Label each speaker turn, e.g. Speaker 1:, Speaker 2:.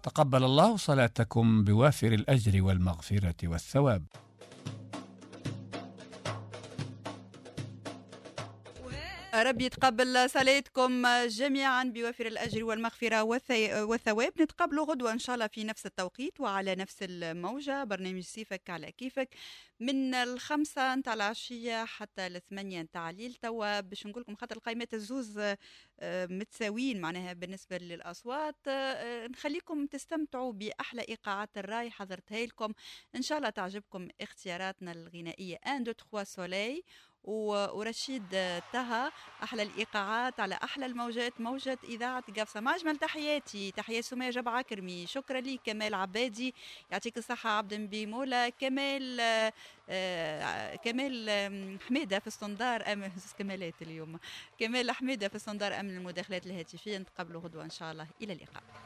Speaker 1: تقبل الله صلاتكم بوافر الأجر والمغفرة والثواب.
Speaker 2: ربي يتقبل صلاتكم جميعا بوافر الأجر والمغفرة والثواب. نتقابلوا غدوة إن شاء الله في نفس التوقيت وعلى نفس الموجة، برنامج سيفك على كيفك، من 5 نتاع العشية حتى 8 نتاع الليل. توا باش نقول لكم خاطر القائمات الزوز متساويين معناها بالنسبة للأصوات، نخليكم تستمتعوا بأحلى إيقاعات الراي حضرتها لكم، إن شاء الله تعجبكم اختياراتنا الغنائية 1 2 3 سولي ورشيد طه. أحلى الإيقاعات على أحلى الموجات، موجة إذاعة قفصة. ما أجمل تحياتي، تحيات سمية جبع عكرمي، شكرا لي. كمال عبادي يعطيك الصحة، عبد بيمولة، كمال حميدة في الصندار كمالات اليوم، كمال حميدة في الصندار أمن المداخلات الهاتفية. نتقابلوا غدوة إن شاء الله، إلى اللقاء.